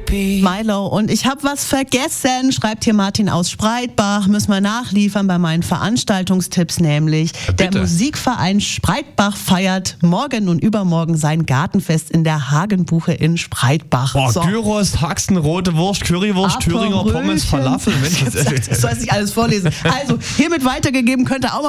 Milo, und ich habe was vergessen, schreibt hier Martin aus Spreitbach. Müssen wir nachliefern bei meinen Veranstaltungstipps, nämlich der Musikverein Spreitbach feiert morgen und übermorgen sein Gartenfest in der Hagenbuche in Spreitbach. Gyros, Haxen, rote Wurst, Currywurst, Thüringer Pommes, Falafel. Das soll ich nicht alles vorlesen. Also, hiermit weitergegeben, könnt ihr auch mal